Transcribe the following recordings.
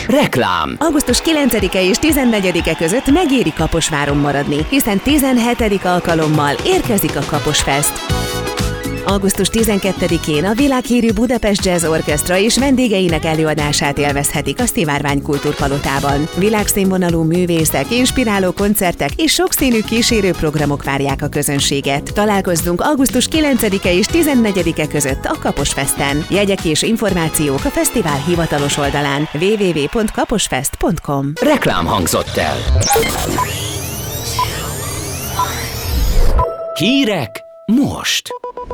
Reklám. Augusztus 9-e és 14-e között megéri Kaposváron maradni, hiszen 17. alkalommal érkezik a Kaposfest. Augusztus 12-én a világhírű Budapest Jazz Orchestra és vendégeinek előadását élvezhetik a Szivárvány Kultúrpalotában. Világszínvonalú művészek, inspiráló koncertek és sokszínű kísérőprogramok várják a közönséget. Találkozzunk augusztus 9-e és 14-e között a Kaposfesten. Jegyek és információk a fesztivál hivatalos oldalán www.kaposfest.com. Reklám hangzott el. Hírek most.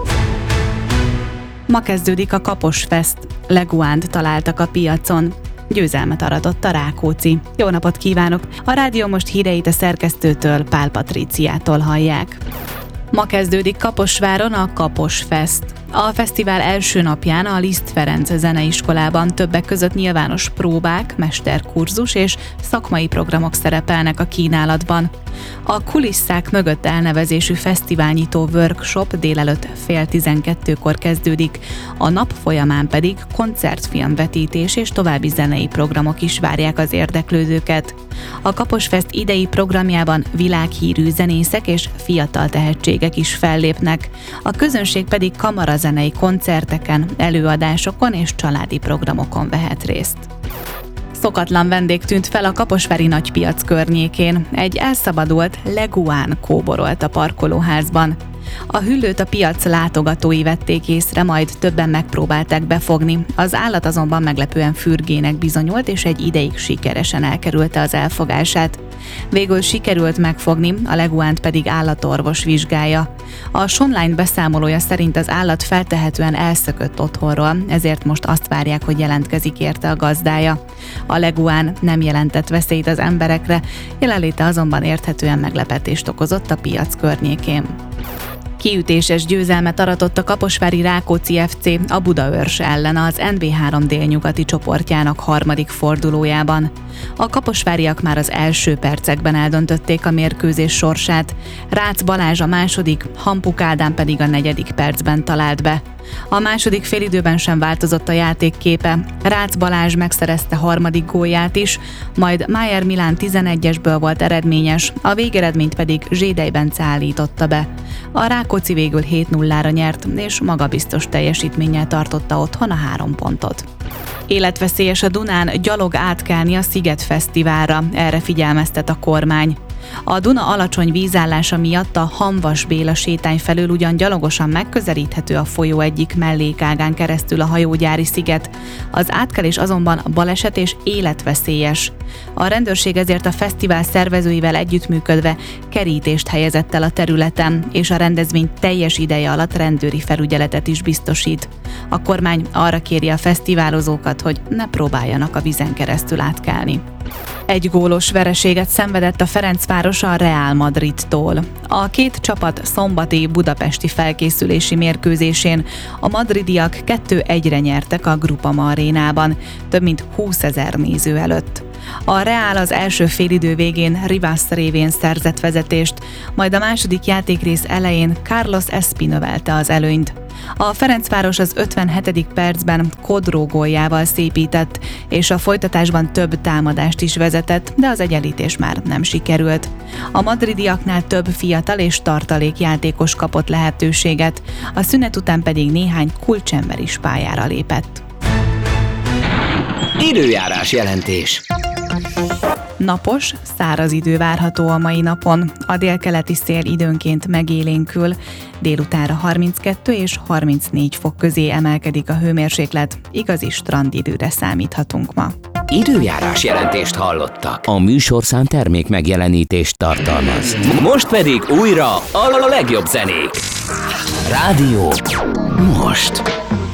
Ma kezdődik a Kaposfest. Leguánt találtak a piacon. Győzelmet aratott a Rákóczi. Jó napot kívánok! A rádió most híreit a szerkesztőtől, Pál Patríciától hallják. Ma kezdődik Kaposváron a Kaposfest. A fesztivál első napján a Liszt Ferenc Zeneiskolában többek között nyilvános próbák, mesterkurzus és szakmai programok szerepelnek a kínálatban. A Kulisszák mögött elnevezésű fesztiválnyitó workshop délelőtt 11:30-kor kezdődik, a nap folyamán pedig koncertfilmvetítés és további zenei programok is várják az érdeklődőket. A Kaposfest idei programjában világhírű zenészek és fiatal tehetségek is fellépnek, a közönség pedig kamarazenei koncerteken, előadásokon és családi programokon vehet részt. Szokatlan vendég tűnt fel a kaposvári nagypiac környékén. Egy elszabadult leguán kóborolt a parkolóházban. A hüllőt a piac látogatói vették észre, majd többen megpróbálták befogni. Az állat azonban meglepően fürgének bizonyult, és egy ideig sikeresen elkerülte az elfogását. Végül sikerült megfogni, a leguánt pedig állatorvos vizsgálja. A Sonline beszámolója szerint az állat feltehetően elszökött otthonról, ezért most azt várják, hogy jelentkezik érte a gazdája. A leguán nem jelentett veszélyt az emberekre, jelenléte azonban érthetően meglepetést okozott a piac környékén. Kiütéses győzelmet aratott a kaposvári Rákóczi FC a Budaörs ellen az NB3 délnyugati csoportjának harmadik fordulójában. A kaposváriak már az első percekben eldöntötték a mérkőzés sorsát, Rácz Balázs a második, Hampuk Ádám pedig a negyedik percben talált be. A második félidőben sem változott a játékképe, Rácz Balázs megszerezte harmadik gólját is, majd Májer Milán 11-esből volt eredményes, a végeredményt pedig Zsédej Bence állította be. A Rákóczi végül 7-0-ra nyert, és magabiztos teljesítménnyel tartotta otthon a 3 pontot. Életveszélyes a Dunán gyalog átkelni a Sziget Fesztiválra, erre figyelmeztet a kormány. A Duna alacsony vízállása miatt a Hamvas Béla sétány felől ugyan gyalogosan megközelíthető a folyó egyik mellékágán keresztül a hajógyári sziget, az átkelés azonban baleset és életveszélyes. A rendőrség ezért a fesztivál szervezőivel együttműködve kerítést helyezett el a területen, és a rendezvény teljes ideje alatt rendőri felügyeletet is biztosít. A kormány arra kéri a fesztiválozókat, hogy ne próbáljanak a vízen keresztül átkelni. Egy gólos vereséget szenvedett a Ferencváros a Real Madridtól. A két csapat szombati budapesti felkészülési mérkőzésén a madridiak 2-1-re nyertek a Groupama arénában, több mint 20 000 néző előtt. A Real az első félidő végén Rivas révén szerzett vezetést, majd a második játékrész elején Carlos Espi növelte az előnyt. A Ferencváros az 57. percben Kodró góljával szépített, és a folytatásban több támadást is vezetett, de az egyenlítés már nem sikerült. A madridiaknál több fiatal és tartalék játékos kapott lehetőséget, a szünet után pedig néhány kulcsember is pályára lépett. Időjárás jelentés. Napos, száraz idő várható a mai napon. A délkeleti szél időnként megélénkül, délutánra 32 és 34 fok közé emelkedik a hőmérséklet, igazi strandidőre számíthatunk ma. Időjárás jelentést hallotta. A műsorszám termék megjelenítést tartalmaz. Most pedig újra a legjobb zenék. Rádió most.